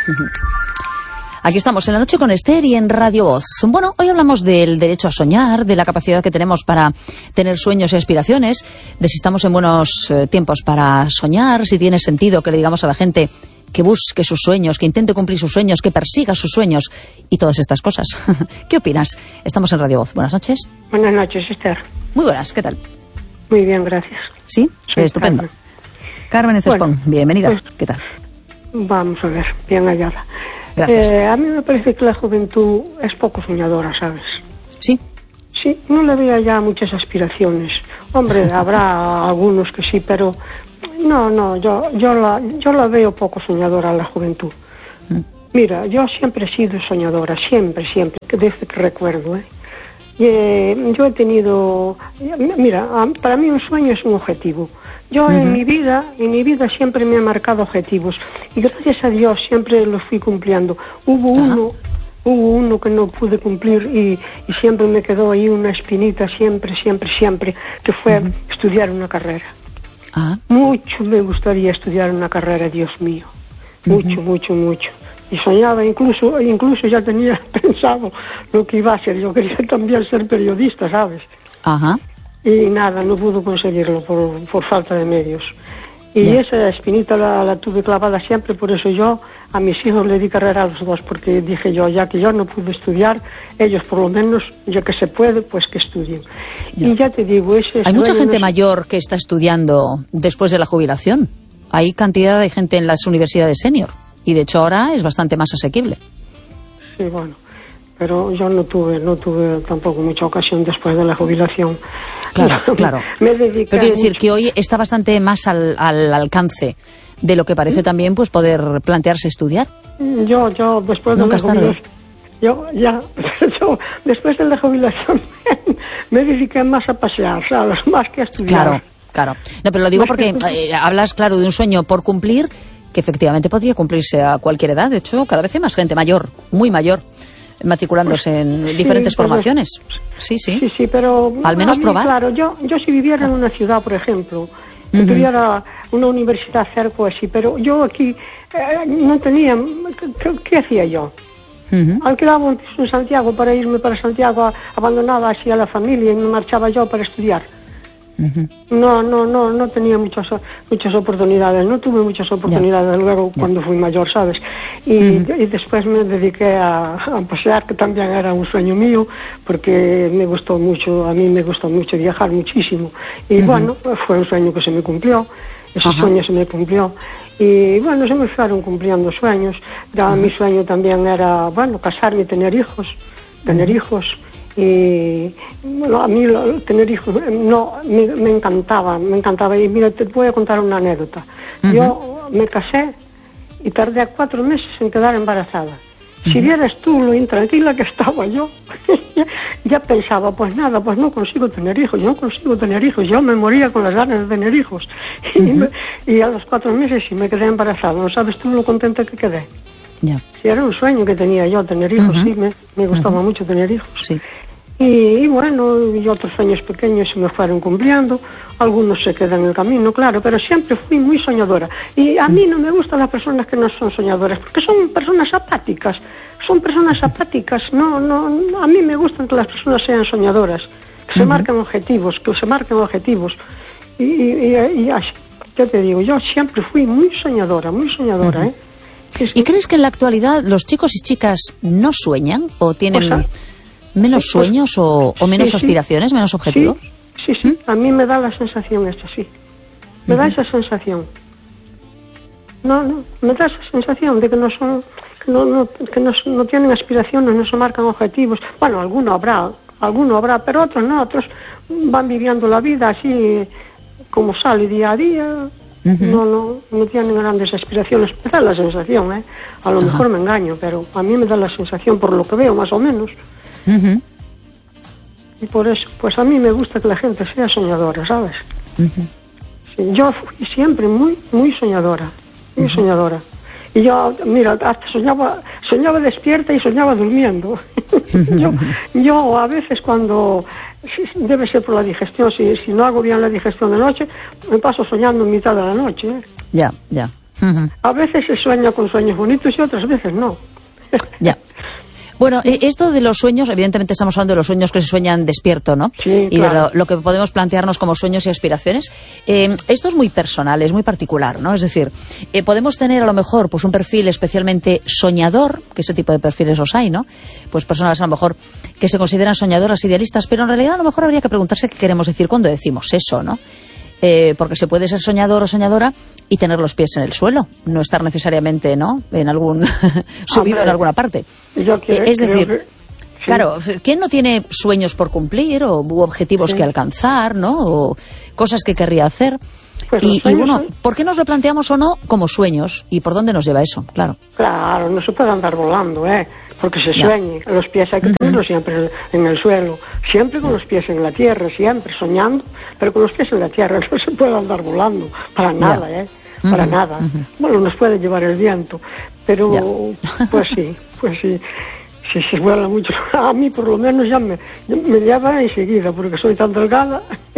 Aquí estamos en La Noche con Esther y en Radio Voz. Bueno, hoy hablamos del derecho a soñar, de la capacidad que tenemos para tener sueños y aspiraciones, de si estamos en buenos tiempos para soñar, si tiene sentido que le digamos a la gente que busque sus sueños, que intente cumplir sus sueños, que persiga sus sueños y todas estas cosas. ¿Qué opinas? Estamos en Radio Voz. Buenas noches. Buenas noches, Esther. Muy buenas, ¿qué tal? Muy bien, gracias. ¿Sí? Estupendo. Carmen Cespón, bienvenida. Pues, ¿qué tal? Vamos a ver, bien hallada. Gracias. A mí me parece que la juventud es poco soñadora, ¿sabes? Sí. Sí, no le veo ya muchas aspiraciones. Hombre, habrá algunos que sí, pero no, yo la veo poco soñadora a la juventud. Mira, yo siempre he sido soñadora, siempre, desde que recuerdo, yo he tenido, mira, para mí un sueño es un objetivo. Yo en mi vida siempre me he marcado objetivos y gracias a Dios siempre los fui cumpliendo. Hubo uno que no pude cumplir y siempre me quedó ahí una espinita, siempre, que fue estudiar una carrera. Mucho me gustaría estudiar una carrera, Dios mío, mucho. Y soñaba, incluso ya tenía pensado lo que iba a ser. Yo quería también ser periodista, ¿sabes? Y nada, no pude conseguirlo por falta de medios. Y esa espinita la tuve clavada siempre, por eso yo a mis hijos le di carrera a los dos, porque dije yo, ya que yo no pude estudiar, ellos por lo menos, ya que se puede, pues que estudien. Y ya te digo, hay mucha gente mayor que está estudiando después de la jubilación. Hay cantidad de gente en las universidades senior. Y de hecho ahora es bastante más asequible. Sí, bueno, pero yo no tuve tampoco mucha ocasión después de la jubilación. Claro. Me dediqué pero quiero decir que hoy está bastante más al alcance de lo que parece también pues poder plantearse estudiar. Yo después de la jubilación, yo después de la jubilación me dediqué más a pasear, ¿sabes? Más que a estudiar. Claro. No, pero lo digo porque hablas, claro, de un sueño por cumplir que efectivamente podría cumplirse a cualquier edad. De hecho, cada vez hay más gente mayor, muy mayor, matriculándose en diferentes formaciones. Sí, pero al menos probar. Claro, yo si viviera en una ciudad, por ejemplo, que tuviera una universidad cerca o así, pero yo aquí no tenía... ¿Qué hacía yo? Alquilaba un piso en Santiago para irme para Santiago, abandonaba así a la familia y me marchaba yo para estudiar. No tenía muchas oportunidades, no tuve muchas oportunidades luego cuando fui mayor, ¿sabes? Y después me dediqué a pasear, que también era un sueño mío, porque a mí me gustó mucho viajar muchísimo. Y bueno, fue un sueño que se me cumplió, ese sueño se me cumplió. Y bueno, se me fueron cumpliendo sueños. Ya mi sueño también era, bueno, casarme y tener hijos. Y bueno, a mí tener hijos me encantaba. Y mira, te voy a contar una anécdota. Yo me casé y tardé 4 meses en quedar embarazada. Si vieras tú lo intranquila que estaba yo, ya pensaba, pues nada, pues no consigo tener hijos. Yo me moría con las ganas de tener hijos. Y a los 4 meses sí me quedé embarazada. ¿No sabes tú lo contenta que quedé? Sí, era un sueño que tenía yo, tener hijos, sí, me gustaba mucho tener hijos. Sí. Y bueno, y otros sueños pequeños se me fueron cumpliendo, algunos se quedan en el camino, claro, pero siempre fui muy soñadora. Y a mí no me gustan las personas que no son soñadoras, porque son personas apáticas, no, a mí me gustan que las personas sean soñadoras, que se marquen objetivos, y ya te digo, yo siempre fui muy soñadora, ¿eh? ¿Y crees que en la actualidad los chicos y chicas no sueñan o tienen menos sueños o menos aspiraciones, menos objetivos? Sí, a mí me da la sensación esta, sí. Me da esa sensación. Me da esa sensación de que no tienen aspiraciones, no se marcan objetivos. Bueno, alguno habrá, pero otros no, otros van viviendo la vida así como sale día a día. No tienen grandes aspiraciones. Me da la sensación, a lo mejor me engaño, pero a mí me da la sensación por lo que veo, más o menos. Y por eso, pues a mí me gusta que la gente sea soñadora, ¿sabes? Sí, yo fui siempre muy soñadora, Y yo, mira, hasta soñaba despierta y soñaba durmiendo. yo a veces cuando, debe ser por la digestión, si no hago bien la digestión de noche, me paso soñando en mitad de la noche. Ya. A veces se sueña con sueños bonitos y otras veces no. Ya. Bueno, esto de los sueños, evidentemente estamos hablando de los sueños que se sueñan despierto, ¿no? Sí, y claro. de lo que podemos plantearnos como sueños y aspiraciones. Esto es muy personal, es muy particular, ¿no? Es decir, podemos tener a lo mejor pues un perfil especialmente soñador, que ese tipo de perfiles los hay, ¿no? Pues personas a lo mejor que se consideran soñadoras, idealistas, pero en realidad a lo mejor habría que preguntarse qué queremos decir cuando decimos eso, ¿no? Porque se puede ser soñador o soñadora y tener los pies en el suelo, no estar necesariamente, ¿no?, en algún subido en alguna parte. Es decir, sí. Claro, ¿quién no tiene sueños por cumplir u objetivos que alcanzar, ¿no?, o cosas que querría hacer? Pues y bueno, ¿por qué nos lo planteamos o no como sueños? ¿Y por dónde nos lleva eso? Claro. Claro, no se puede andar volando, porque se sueñe. Los pies hay que tenerlos siempre en el suelo, siempre con los pies en la tierra, siempre soñando, pero con los pies en la tierra. No se puede andar volando, para nada, para nada. Bueno, nos puede llevar el viento, pero pues sí. Si se vuela mucho, a mí por lo menos ya me lleva enseguida, porque soy tan delgada.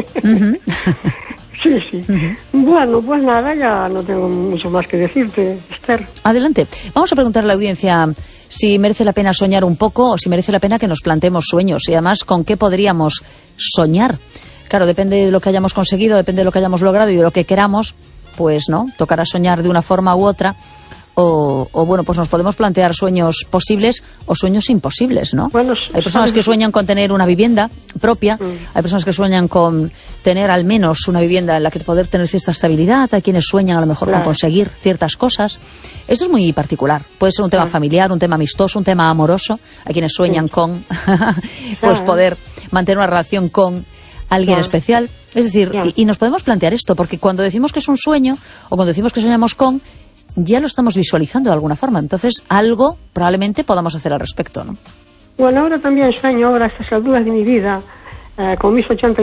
Sí. Bueno, pues nada, ya no tengo mucho más que decirte, Esther. Adelante. Vamos a preguntarle a la audiencia si merece la pena soñar un poco o si merece la pena que nos planteemos sueños y además con qué podríamos soñar. Claro, depende de lo que hayamos conseguido, depende de lo que hayamos logrado y de lo que queramos, pues no, tocará soñar de una forma u otra. O bueno, pues nos podemos plantear sueños posibles o sueños imposibles, ¿no? Bueno, hay personas que sueñan con tener una vivienda propia, hay personas que sueñan con tener al menos una vivienda en la que poder tener cierta estabilidad, hay quienes sueñan a lo mejor con conseguir ciertas cosas. Esto es muy particular, puede ser un tema familiar, un tema amistoso, un tema amoroso, hay quienes sueñan con pues poder mantener una relación con alguien especial. Es decir, y nos podemos plantear esto, porque cuando decimos que es un sueño o cuando decimos que soñamos con, ya lo estamos visualizando de alguna forma. Entonces, algo probablemente podamos hacer al respecto, ¿no? Bueno, ahora también sueño, ahora a estas alturas de mi vida, con mis 80